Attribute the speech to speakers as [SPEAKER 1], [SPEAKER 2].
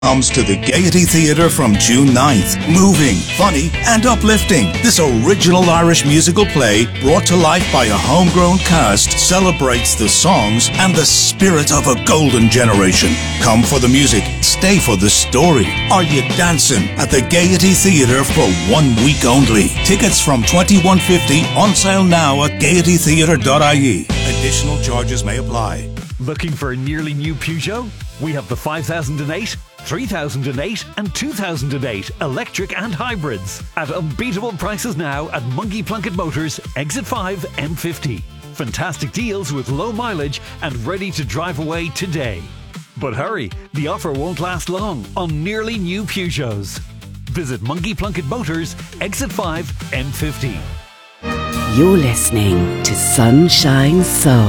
[SPEAKER 1] comes to the Gaiety Theatre from June 9th. Moving, funny and uplifting, this original Irish musical play, brought to life by a homegrown cast, celebrates the songs and the spirit of a golden generation. Come for the music, stay for the story. Are you dancing at the Gaiety Theatre for 1 week only? Tickets from $21.50, on sale now at gaietytheatre.ie. Additional charges may apply.
[SPEAKER 2] Looking for a nearly new Peugeot? We have the 5008, 3008 and 2008 electric and hybrids at unbeatable prices now at Monkey Plunkett Motors, Exit 5 M50. Fantastic deals with low mileage and ready to drive away today. But hurry, the offer won't last long on nearly new Peugeots. Visit Monkey Plunkett Motors, Exit 5 M50.
[SPEAKER 3] You're listening to Sunshine Soul